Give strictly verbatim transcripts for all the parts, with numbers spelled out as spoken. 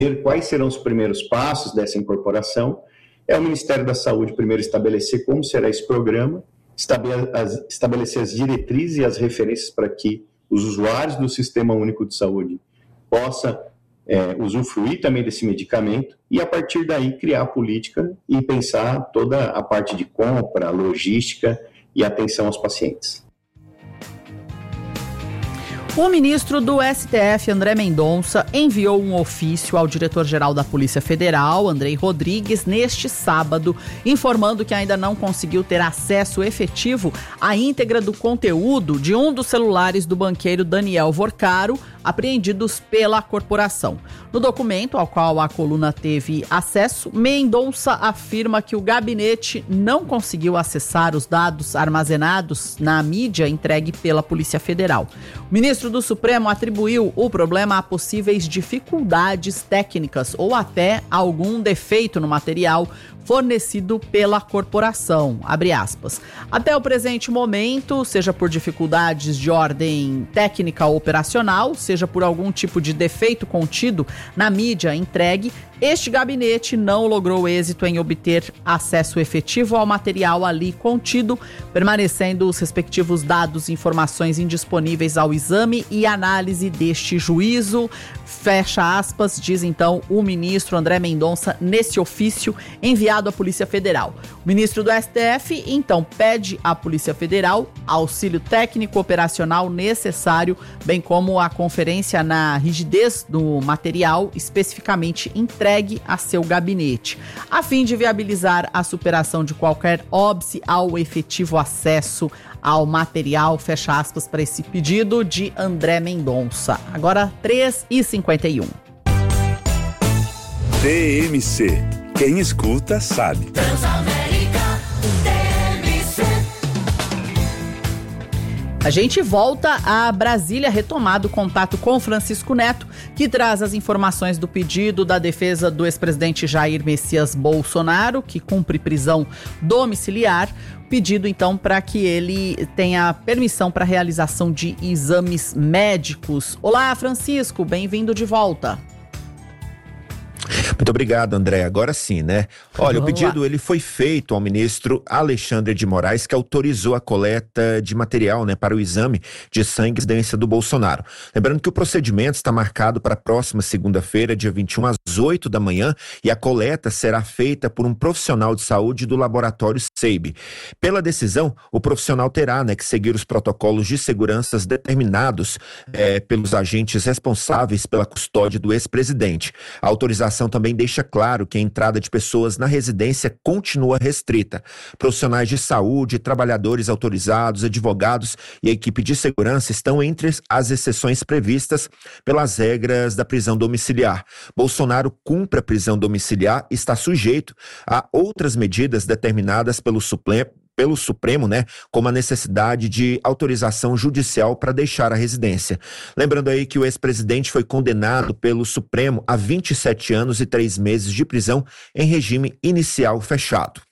quais serão os primeiros passos dessa incorporação. É o Ministério da Saúde primeiro estabelecer como será esse programa, estabelecer as diretrizes e as referências para que os usuários do Sistema Único de Saúde possam é, usufruir também desse medicamento e, a partir daí, criar a política e pensar toda a parte de compra, logística e atenção aos pacientes. O ministro do S T F, André Mendonça, enviou um ofício ao diretor-geral da Polícia Federal, Andrei Rodrigues, neste sábado, informando que ainda não conseguiu ter acesso efetivo à íntegra do conteúdo de um dos celulares do banqueiro Daniel Vorcaro, apreendidos pela corporação. No documento ao qual a coluna teve acesso, Mendonça afirma que o gabinete não conseguiu acessar os dados armazenados na mídia entregue pela Polícia Federal. O ministro do Supremo atribuiu o problema a possíveis dificuldades técnicas ou até algum defeito no material fornecido pela corporação, abre aspas. Até o presente momento, seja por dificuldades de ordem técnica ou operacional, seja por algum tipo de defeito contido na mídia entregue, este gabinete não logrou êxito em obter acesso efetivo ao material ali contido, permanecendo os respectivos dados e informações indisponíveis ao exame e análise deste juízo. Fecha aspas, diz então o ministro André Mendonça nesse ofício enviado à Polícia Federal. O ministro do S T F, então, pede à Polícia Federal auxílio técnico operacional necessário, bem como a conferência na rigidez do material especificamente entregue a seu gabinete, a fim de viabilizar a superação de qualquer óbice ao efetivo acesso ao material, fecha aspas, para esse pedido de André Mendonça. Agora, três e cinquenta e um. T M C. Quem escuta, sabe. A gente volta a Brasília, retomado o contato com Francisco Neto, que traz as informações do pedido da defesa do ex-presidente Jair Messias Bolsonaro, que cumpre prisão domiciliar. Pedido, então, para que ele tenha permissão para realização de exames médicos. Olá, Francisco, bem-vindo de volta. Muito obrigado, André. Agora sim, né? Olha, Vamos o pedido lá. ele foi feito ao ministro Alexandre de Moraes, que autorizou a coleta de material, né, para o exame de sangue e residência do Bolsonaro. Lembrando que o procedimento está marcado para a próxima segunda-feira, dia vinte e um, às oito da manhã, e a coleta será feita por um profissional de saúde do laboratório S E I B. Pela decisão, o profissional terá, né, que seguir os protocolos de segurança determinados é, pelos agentes responsáveis pela custódia do ex-presidente. A autorização também deixa claro que a entrada de pessoas na residência continua restrita. Profissionais de saúde, trabalhadores autorizados, advogados e a equipe de segurança estão entre as exceções previstas pelas regras da prisão domiciliar. Bolsonaro cumpre a prisão domiciliar e está sujeito a outras medidas determinadas pelo Supremo, pelo Supremo, né, como a necessidade de autorização judicial para deixar a residência. Lembrando aí que o ex-presidente foi condenado pelo Supremo a vinte e sete anos e três meses de prisão em regime inicial fechado.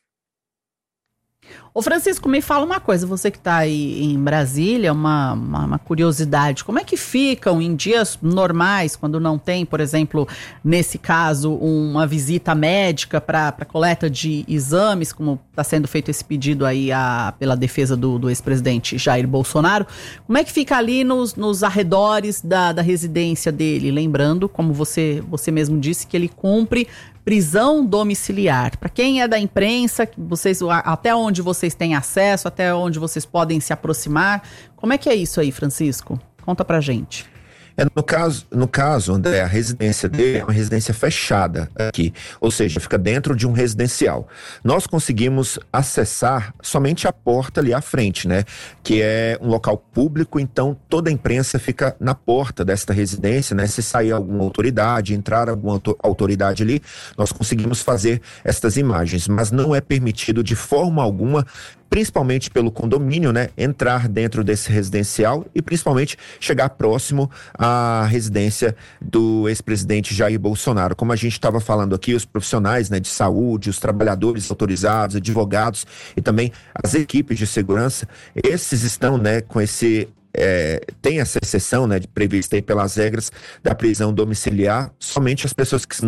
Ô Francisco, me fala uma coisa, você que está aí em Brasília, uma, uma, uma curiosidade, como é que ficam em dias normais, quando não tem, por exemplo, nesse caso, uma visita médica para coleta de exames, como está sendo feito esse pedido aí a, pela defesa do, do ex-presidente Jair Bolsonaro, como é que fica ali nos, nos arredores da, da residência dele? Lembrando, como você, você mesmo disse, que ele cumpre prisão domiciliar. Para quem é da imprensa, vocês, até onde vocês têm acesso, até onde vocês podem se aproximar, como é que é isso aí, Francisco? Conta pra gente. É, no caso, no caso, André, a residência dele é uma residência fechada aqui, ou seja, fica dentro de um residencial. Nós conseguimos acessar somente a porta ali à frente, né? Que é um local público, então toda a imprensa fica na porta desta residência, né? Se sair alguma autoridade, entrar alguma autoridade ali, nós conseguimos fazer estas imagens, mas não é permitido de forma alguma, principalmente pelo condomínio, né, entrar dentro desse residencial e principalmente chegar próximo à residência do ex-presidente Jair Bolsonaro. Como a gente estava falando aqui, os profissionais, né, de saúde, os trabalhadores autorizados, advogados e também as equipes de segurança, esses estão, né, com esse é, tem essa exceção, né, prevista aí pelas regras da prisão domiciliar, somente as pessoas que